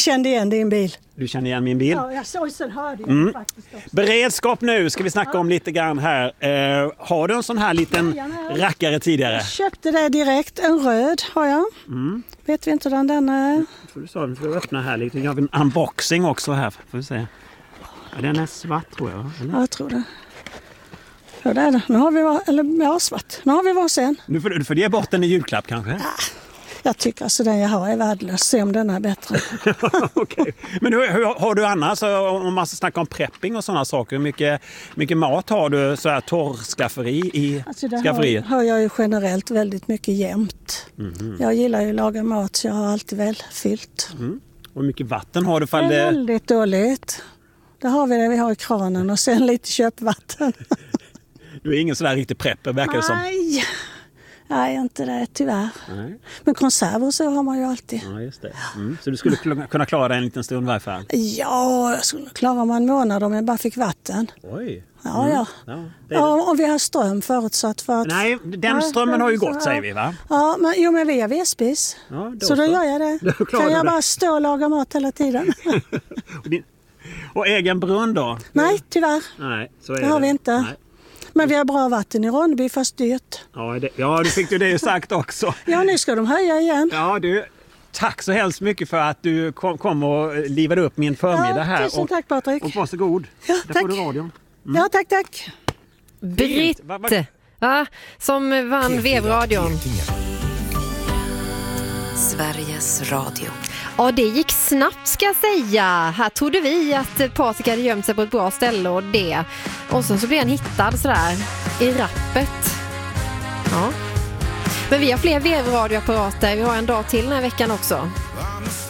kände igen din bil. Du känner igen min bil? Ja, jag såg sen hörde jag faktiskt också. Beredskap nu ska vi snacka om lite grann här. Har du en sån här liten rackare tidigare? Jag köpte det direkt. En röd har jag. Vet vi inte hur den är. Nu får vi öppna här lite. Jag har en unboxing också här. Får vi se. Ja, den är svart tror jag. Eller? Ja, jag tror det. Ja, det är det. Nu har vi svart. Nu har vi varsin. Nu får du ge bort den i julklapp kanske? Jag tycker alltså den jag har är värdelös. Se om den är bättre. Okej. Men hur har du annars, om man ska snacka om prepping och sådana saker, hur mycket mat har du så här torrskafferi i skafferiet? Har jag ju generellt väldigt mycket jämt. Jag gillar ju att laga mat så jag har alltid väl fyllt. Och hur mycket vatten har du? Det är väldigt dåligt. Det har vi det vi har i kranen och sen lite köpvatten. Du är ingen sån där riktig prepper verkar det som. Nej, inte det tyvärr. Nej. Men konserver så har man ju alltid. Ja, just det. Så du skulle kunna klara det en liten stund i varje fall? Ja, jag skulle klara mig en månad om jag bara fick vatten. Oj. Ja. Om vi har ström förutsatt för att... Nej, den strömmen har ju gått säger vi va? Ja, men vi har vedspis. Ja, så då gör jag det. Kan jag bara stå och laga mat hela tiden? Och egen brunn då? Nej, tyvärr. Nej, så är det har vi inte. Nej. Men vi har bra vatten i Ronneby, fast dyrt. Ja, du fick du det sagt också. Ja, nu ska de höja igen. Ja, tack så hemskt mycket för att du kom och livade upp min förmiddag här. Tusen tack Patrik. Och varsågod. Ja, där tack. får du radion. Ja, tack. Britt, som vann vevradion. Sveriges Radio. Ja, det gick snabbt ska jag säga. Här trodde vi att Patrik hade gömt sig på ett bra ställe och så blev han hittad sådär i rappet. Ja. Men vi har fler vevradioapparater. Vi har en dag till den här veckan också.